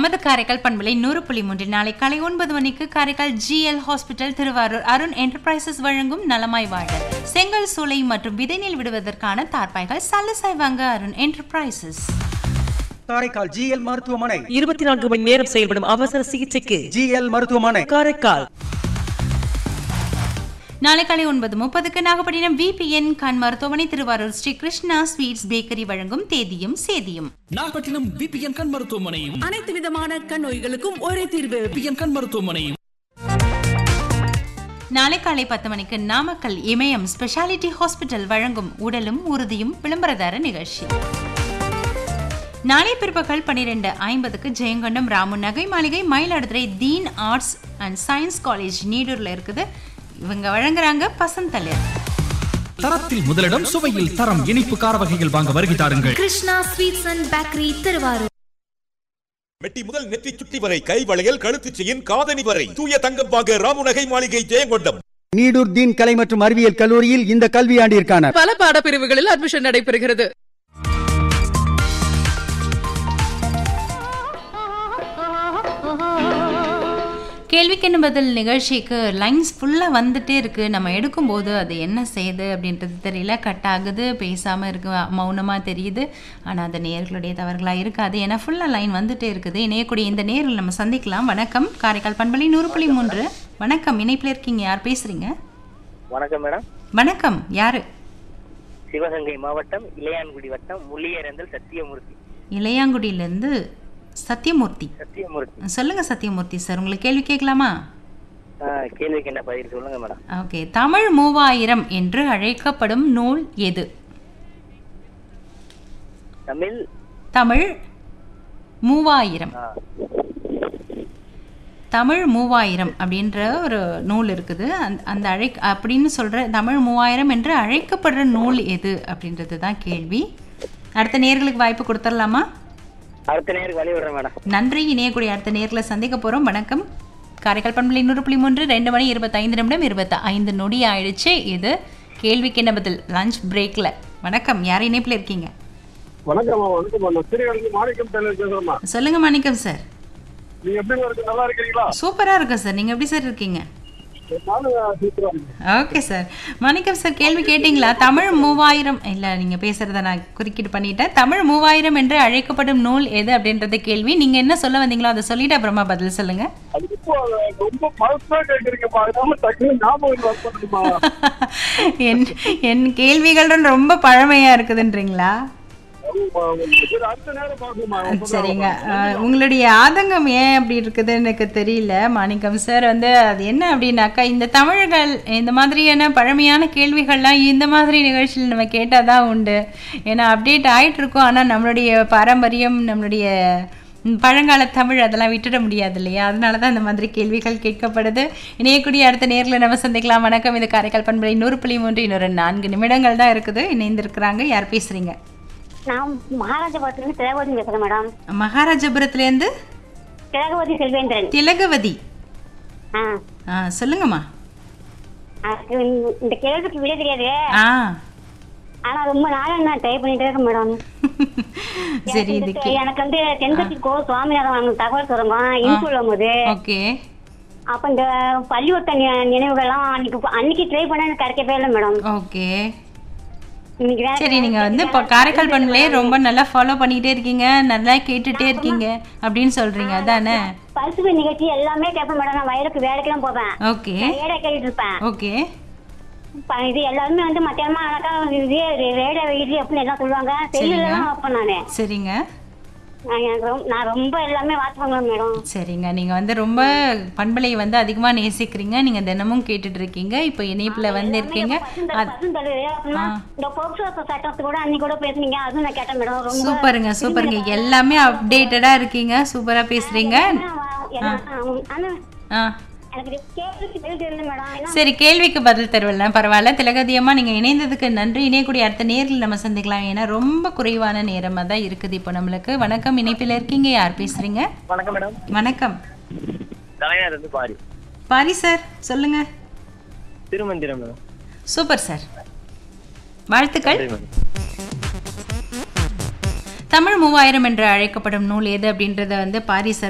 நமது காரைக்கால் பண்பலை 100.3 நாளை காலை 9 மணிக்கு Karaikal GL hospital Thiruvarur Arun enterprises வழங்கும் நலமாய் வாழ செங்கல் சூளை மற்றும் விதைநெல் விடுவதற்கான தார்பாய்கள் சல்லசாய் வாங்க அருண் என்டர்பிரைசஸ். காரைக்கால் GL மருத்துவமனை 24 மணி நேரம் செயல்படும் அவசர சிகிச்சைக்கு GL மருத்துவமனை காரைக்கால். நாளை காலை 9:30 நாகப்பட்டினம் VPN கண் மருத்துவமனை திருவாரூர் ஸ்ரீ கிருஷ்ணா ஸ்வீட்ஸ் பேக்கரி வழங்கும் தேதியும் சேதியும். நாகப்பட்டினம் VPN கண் மருத்துவமனையும் அனைத்து விதமான கண் நோய்களுக்கும் ஒரே தீர்வு VPN கண் மருத்துவமனையும். நாளை காலை 10 மணிக்கு நாமக்கல் இமயம் ஸ்பெஷாலிட்டி ஹாஸ்பிட்டல் வழங்கும் உடலும் உறுதியும் விளம்பரதார நிகழ்ச்சி. நாளை பிற்பகல் 12:50 ஜெயங்கொண்டம் ராமு நகை மாளிகை மயிலாடுதுறை தீன் ஆர்ட்ஸ் அண்ட் சயின்ஸ் காலேஜ் நீடூர்ல இருக்குது. இவங்க வழங்குறாங்க பசந்தளிர். தரத்தில் முதலிடம், சுவையில் தரம், இனிப்பு கார வகைகள் வாங்க வருகை தாருங்கள். Krishna sweets and bakery Thiruvarur. மெட்டி முதல் நெற்றி சுட்டி வரை கை வளையல் கழுத்து செயின் காதணி வரை தூய தங்கம் வாங்க ராமு நகை மாளிகை ஜெயங்கொண்டம். நீடூர் தீன் கலை மற்றும் அறிவியல் கல்லூரியில் இந்த கல்வியாண்டிற்கான பல பாடப்பிரிவுகளில் அட்மிஷன் நடைபெறுகிறது. கேள்விக்கென்ன பதில் நிகழ்ச்சிக்கு லைன்ஸ் ஃபுல்லாக வந்துட்டே இருக்குது. நம்ம எடுக்கும்போது அது என்ன செய்யுது அப்படின்றது தெரியல, கட் ஆகுது, பேசாமல் இருக்கு, மௌனமாக தெரியுது. ஆனால் அது நேயர்களுடைய தவறுகளாக இருக்காது, ஏன்னா ஃபுல்லாக லைன் வந்துட்டே இருக்குது. இணையக்கூடிய இந்த நேரில் நம்ம சந்திக்கலாம். வணக்கம், காரைக்கால் பண்பலை 100.3. வணக்கம், இணைப்பில் இருக்கீங்க, யார் பேசுகிறீங்க? வணக்கம் மேடம். வணக்கம், யாரு? சிவகங்கை மாவட்டம் இளையான்குடி வட்டம் முள்ளியரந்தல் சத்தியமூர்த்தி. இளையாங்குடியிலேருந்து சத்தியமூர்த்தி. சொல்லுங்க சத்தியமூர்த்தி சார், உங்களுக்கு கேள்வி கேட்கலாமா? கேள்விக்கு என்ன பதில் சொல்லுங்க மேடம். ஓகே, தமிழ் 3000 என்று அழைக்கப்படும் நூல் எது? தமிழ் 3000. தமிழ் 3000 அப்படின்ற ஒரு நூல் இருக்குது. அந்த அப்படின்னு சொல்ற தமிழ் 3000 என்று அழைக்கப்படுற நூல் எது அப்படின்றது தான் கேள்வி. அடுத்த நேர்களுக்கு வாய்ப்பு கொடுத்துடலாமா? அடுத்த நேருக்கு வழி விடுறேன் மேடம். நன்றி. இணையக்கூடிய அடுத்த நேரில் சந்திக்க போறோம். வணக்கம், காரைக்கால் பண்பலை 100.3. 2:25 நொடி ஆயிடுச்சு. இது கேள்விக்கு என்ன பதில் லஞ்ச் பிரேக்ல. வணக்கம், யார் இணைப்புல இருக்கீங்க? வணக்கம். மாணிக்கம் பேசுறேன். சொல்லுங்க மாணிக்கம் சார். நீங்க எப்படி இருக்கு? நல்லா இருக்கீங்களா? சூப்பரா இருக்கு சார். நீங்க எப்படி சார் இருக்கீங்க? Okay sir. மாணிக்கம் சார், கேள்வி கேட்டீங்களா? தமிழ் 3000 இல்ல, நீங்க பேசுறத நான் குறுக்கிட்டு பண்ணிட்டேன். தமிழ் 3000 என்று அழைக்கப்படும் நூல் எது அப்படின்றது கேள்வி. நீங்க என்ன சொல்ல வந்தீங்களோ அதை சொல்லிட்டு அப்புறமா பதில் சொல்லுங்க. என் கேள்விகள் ரொம்ப பழமையா இருக்குதுன்றீங்களா? சரிங்க, உங்களுடைய ஆதங்கம் ஏன் அப்படி இருக்குதுன்னு எனக்கு தெரியல மாணிக்கம் சார். அது என்ன அப்படின்னாக்கா, இந்த தமிழர்கள் இந்த மாதிரியான பழமையான கேள்விகள்லாம் இந்த மாதிரி நிகழ்ச்சியில் நம்ம கேட்டாதான் உண்டு. ஏன்னா அப்டேட் ஆயிட்டு இருக்கோம். ஆனால் நம்மளுடைய பாரம்பரியம், நம்மளுடைய பழங்கால தமிழ் அதெல்லாம் விட்டுட முடியாது இல்லையா? அதனால தான் இந்த மாதிரி கேள்விகள் கேட்கப்படுது. இணையக்கூடிய அடுத்த நேரில் நம்ம சந்திக்கலாம். வணக்கம், இது காரைக்கால் பண்பலை 100.3. இன்னொரு 4 நிமிடங்கள் தான் இருக்குது. இணைந்திருக்கிறாங்க. யார் பேசுறீங்க? நான் மகாராஜபுரத்துலேருந்து திலகவதி பேசுறேன் மேடம். மகாராஜபுரத்துலேருந்து திலகவதி செல்வேந்திரன். திலகவதி, சொல்லுங்கம்மா. இந்த கேள்விக்கு விட தெரியாது, ஆனா ரொம்ப நாளா நான் ட்ரை பண்ணிட்டே இருக்கேன் மேடம். சரி, எனக்கு தென்கட்சி கோ சுவாமிநாதன் தகவல் சொல்லுங்க இன்ஃபுல்லும் போது. ஓகே, அப்ப இந்த பள்ளிக்கூட்ட நினைவுகள்லாம் அன்னைக்கு ட்ரை பண்ண எனக்கு கிடைக்கவே இல்லை மேடம். ஓகே, சரி. நீங்க இப்ப காரைக்கால் பண்பலை ரொம்ப நல்லா ஃபாலோ பண்ணிட்டே இருக்கீங்க, நல்லா கேட்டுட்டே இருக்கீங்க அப்படின்னு சொல்றீங்க, அதானே? பரிசு நிகழ்ச்சி எல்லாமே கேட்பேன் மேடம். நான் வயலுக்கு வேலைக்கெல்லாம் போவேன். ஓகே, கேட்டுட்டு இருப்பேன். ஓகே, இது எல்லாருமே மத்தியானமா ரேடியோ இட்லி அப்படின்னு எல்லாம் சொல்லுவாங்க. தெரியலாம் வைப்பேன் நானு. சரிங்க, நான் ரொம்ப எல்லாமே வாட்ச் பண்ணுவேன் மேடம். சரிங்க, நீங்க ரொம்ப பண்பலை அதிகமா நேசிக்கிறீங்க. நீங்க தினமும் கேட்டுட்டு இருக்கீங்க. இப்ப இணைப்புல இருக்கீங்க. சூப்பருங்க, சூப்பருங்க. எல்லாமே அப்டேட்டடா இருக்கீங்க. சூப்பரா பேசுறீங்க. சரி, கேள்விக்கு பதில் தருவல பரவாயில்ல. திலகதியம்மா, நீங்க இணைந்ததுக்கு நன்றி. இணையக்கூடிய அடுத்த நேரில் நம்ம சந்திக்கலாம். ஏன்னா ரொம்ப குறைவான நேரமா தான் இருக்குது இப்போ நம்மளுக்கு. வணக்கம், இணைப்பில் இருக்கீங்க, யார் பேசுறீங்க? வணக்கம் மேடம். வணக்கம், பாரி. பாரி சார், சொல்லுங்க. திருமந்திரம் மேடம். சூப்பர் சார், வாழ்த்துக்கள். தமிழ் 3000 என்று அழைக்கப்படும் நூல் எது அப்படின்றத பாரி சார்